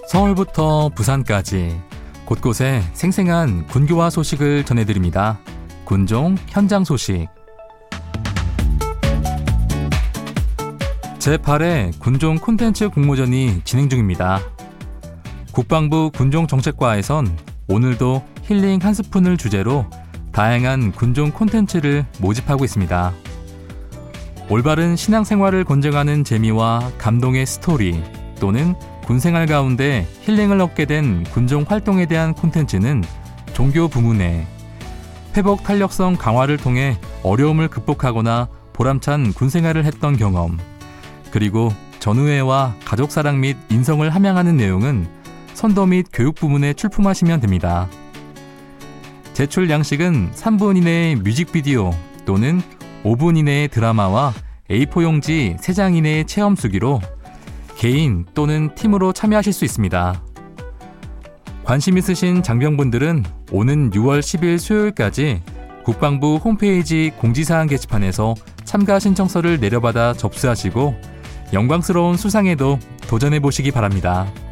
서울부터 부산까지 곳곳에 생생한 군교화 소식을 전해드립니다. 군종 현장 소식. 제8회 군종 콘텐츠 공모전이 진행 중입니다. 국방부 군종정책과에선 오늘도 힐링 한 스푼을 주제로 다양한 군종 콘텐츠를 모집하고 있습니다. 올바른 신앙생활을 권장하는 재미와 감동의 스토리 또는 군생활 가운데 힐링을 얻게 된 군종 활동에 대한 콘텐츠는 종교 부문에 회복 탄력성 강화를 통해 어려움을 극복하거나 보람찬 군생활을 했던 경험, 그리고 전우애와 가족사랑 및 인성을 함양하는 내용은 선도 및 교육 부문에 출품하시면 됩니다. 제출 양식은 3분 이내의 뮤직비디오 또는 5분 이내의 드라마와 A4 용지 3장 이내의 체험 수기로 개인 또는 팀으로 참여하실 수 있습니다. 관심 있으신 장병분들은 오는 6월 10일 수요일까지 국방부 홈페이지 공지사항 게시판에서 참가 신청서를 내려받아 접수하시고 영광스러운 수상에도 도전해보시기 바랍니다.